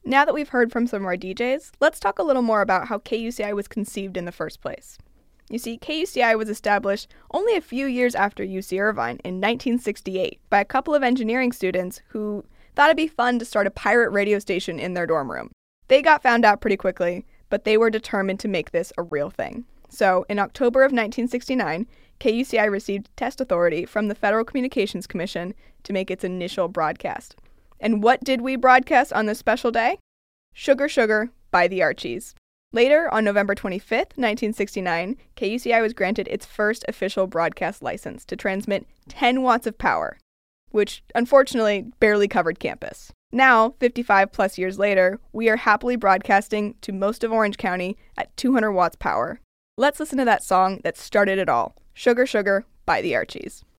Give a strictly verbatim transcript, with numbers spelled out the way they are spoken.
Now that we've heard from some of our D Js, let's talk a little more about how K U C I was conceived in the first place. You see, K U C I was established only a few years after U C Irvine in nineteen sixty-eight by a couple of engineering students who thought it'd be fun to start a pirate radio station in their dorm room. They got found out pretty quickly, but they were determined to make this a real thing. So, in October of nineteen sixty-nine, K U C I received test authority from the Federal Communications Commission to make its initial broadcast. And what did we broadcast on this special day? Sugar Sugar by the Archies. Later, on November twenty-fifth, nineteen sixty-nine, K U C I was granted its first official broadcast license to transmit ten watts of power, which unfortunately barely covered campus. Now, fifty-five plus years later, we are happily broadcasting to most of Orange County at two hundred watts power. Let's listen to that song that started it all, Sugar Sugar by the Archies.